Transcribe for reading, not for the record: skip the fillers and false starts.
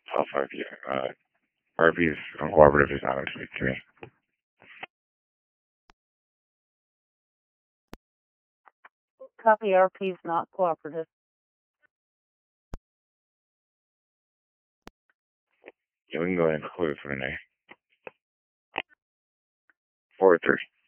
Alpha, RP is uncooperative, is not going to speak to me. Copy, RP is not cooperative. Yeah, we can go ahead and conclude for the day. 4-3.